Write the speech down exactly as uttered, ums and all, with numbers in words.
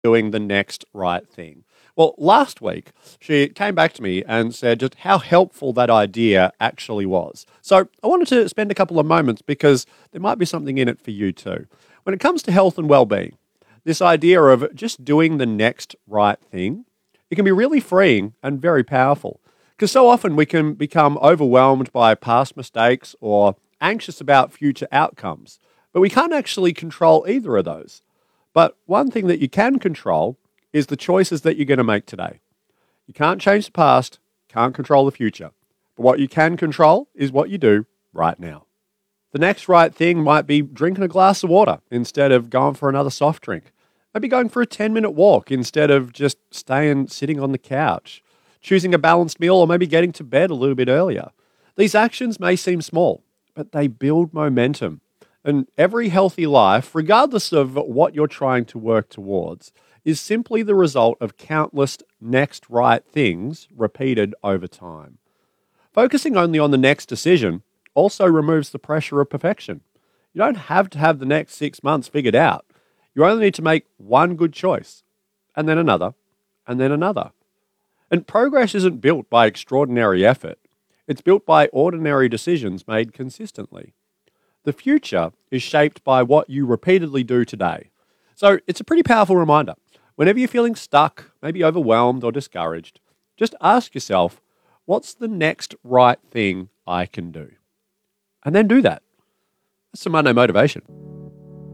doing the next right thing. Well, last week, she came back to me and said just how helpful that idea actually was. So I wanted to spend a couple of moments because there might be something in it for you too. When it comes to health and well-being, this idea of just doing the next right thing, it can be really freeing and very powerful. Because so often we can become overwhelmed by past mistakes or anxious about future outcomes, but we can't actually control either of those. But one thing that you can control is the choices that you're going to make today. You can't change the past, can't control the future. But what you can control is what you do right now. The next right thing might be drinking a glass of water instead of going for another soft drink. Maybe going for a ten-minute walk instead of just staying sitting on the couch. Choosing a balanced meal or maybe getting to bed a little bit earlier. These actions may seem small, but they build momentum. And every healthy life, regardless of what you're trying to work towards, is simply the result of countless next right things repeated over time. Focusing only on the next decision also removes the pressure of perfection. You don't have to have the next six months figured out. You only need to make one good choice, and then another, and then another. And progress isn't built by extraordinary effort. It's built by ordinary decisions made consistently. The future is shaped by what you repeatedly do today. So it's a pretty powerful reminder. Whenever you're feeling stuck, maybe overwhelmed or discouraged, just ask yourself, what's the next right thing I can do? And then do that. That's some Monday motivation.